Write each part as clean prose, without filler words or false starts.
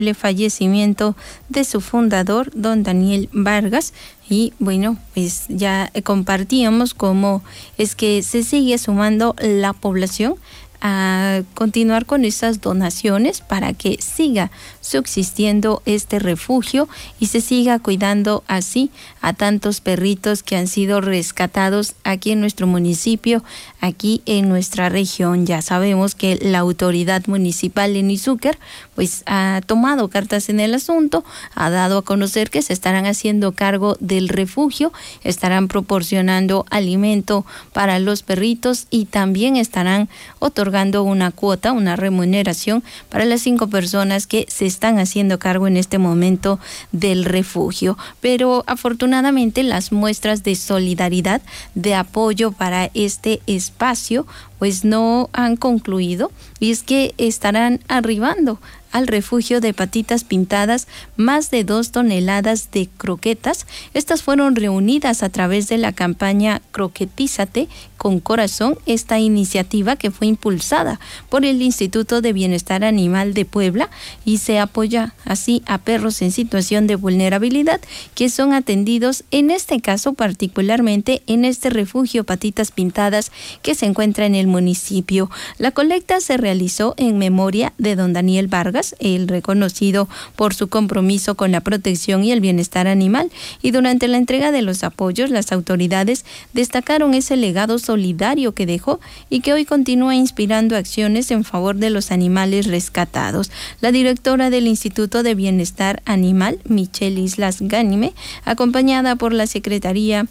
el fallecimiento de su fundador, don Daniel Vargas. Y bueno, pues ya compartíamos cómo es que se sigue sumando la población a continuar con estas donaciones para que siga subsistiendo este refugio y se siga cuidando así a tantos perritos que han sido rescatados aquí en nuestro municipio, aquí en nuestra región. Ya sabemos que la autoridad municipal en Izúcar pues ha tomado cartas en el asunto, ha dado a conocer que se estarán haciendo cargo del refugio, estarán proporcionando alimento para los perritos y también estarán otorgando una cuota, una remuneración para las 5 personas que se están haciendo cargo en este momento del refugio. Pero afortunadamente las muestras de solidaridad, de apoyo para este espacio, pues no han concluido, y es que estarán arribando al refugio de Patitas Pintadas más de 2 toneladas de croquetas. Estas fueron reunidas a través de la campaña Croquetízate con Corazón, esta iniciativa que fue impulsada por el Instituto de Bienestar Animal de Puebla y se apoya así a perros en situación de vulnerabilidad que son atendidos, en este caso particularmente en este refugio Patitas Pintadas que se encuentra en el municipio. La colecta se realizó en memoria de don Daniel Vargas, el reconocido por su compromiso con la protección y el bienestar animal, y durante la entrega de los apoyos las autoridades destacaron ese legado solidario que dejó y que hoy continúa inspirando acciones en favor de los animales rescatados. La directora del Instituto de Bienestar Animal, Michelle Islas Gánime, acompañada por la secretaria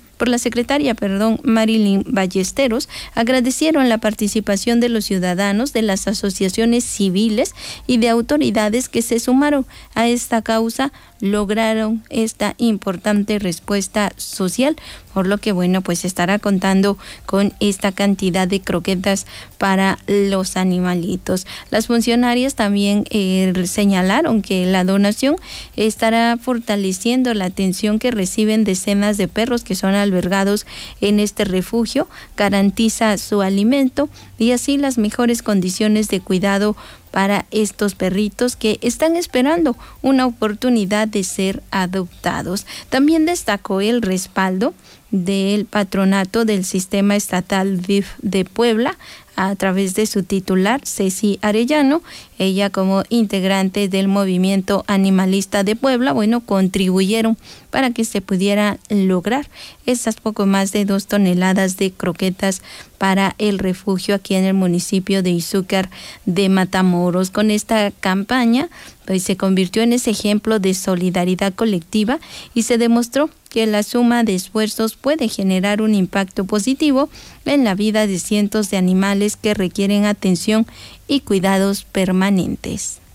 Marilyn Ballesteros, agradecieron la participación de los ciudadanos, de las asociaciones civiles y de autoridades que se sumaron a esta causa, lograron esta importante respuesta social, por lo que bueno, pues estará contando con esta cantidad de croquetas para los animalitos. Las funcionarias también señalaron que la donación estará fortaleciendo la atención que reciben decenas de perros que son albergados en este refugio, garantiza su alimento y así las mejores condiciones de cuidado para estos perritos que están esperando una oportunidad de ser adoptados. También destacó el respaldo del patronato del Sistema Estatal BIF de Puebla a través de su titular, Ceci Arellano. Ella, como integrante del movimiento animalista de Puebla, bueno, contribuyeron para que se pudiera lograr esas poco más de 2 toneladas de croquetas para el refugio aquí en el municipio de Izúcar de Matamoros. Con esta campaña, pues se convirtió en ese ejemplo de solidaridad colectiva y se demostró que la suma de esfuerzos puede generar un impacto positivo en la vida de cientos de animales que requieren atención y cuidados permanentes.